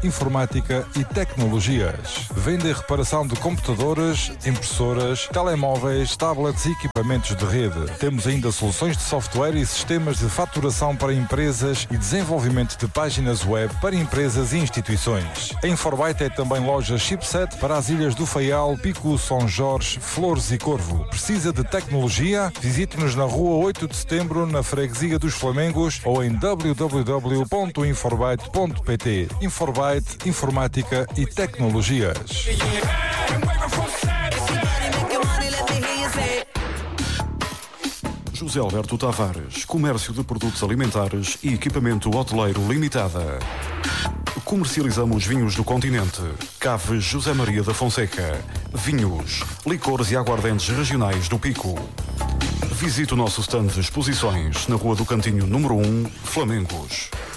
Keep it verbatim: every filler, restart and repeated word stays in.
informática e tecnologias. Venda e reparação de computadores, impressoras, telemóveis, tablets e equipamentos de rede. Temos ainda soluções de software e sistemas de faturação para empresas e desenvolvimento de páginas web para empresas e instituições. A Inforbyte é também loja chipset para as ilhas do Faial, Pico, São Jorge, Flores e Corvo. Precisa de tecnologia? Visite-nos na rua oito de setembro, na freguesia dos Flamengos, ou em w w w ponto inforbyte ponto p t. Inforbyte, informática e tecnologias. José Alberto Tavares, comércio de produtos alimentares e equipamento hoteleiro limitada. Comercializamos vinhos do continente, Caves José Maria da Fonseca, vinhos, licores e aguardentes regionais do Pico. Visite o nosso stand de exposições na Rua do Cantinho número um, Flamengos.